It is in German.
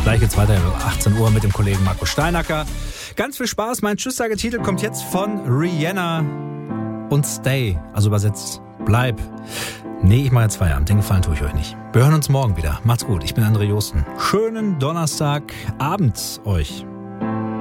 Gleich geht's weiter um 18 Uhr mit dem Kollegen Marco Steinacker. Ganz viel Spaß. Mein Tschüss-Sage-Titel kommt jetzt von Rihanna und Stay. Also übersetzt, bleib. Nee, ich mache jetzt Feierabend. Den Gefallen tue ich euch nicht. Wir hören uns morgen wieder. Macht's gut. Ich bin André Josten. Schönen Donnerstagabend euch.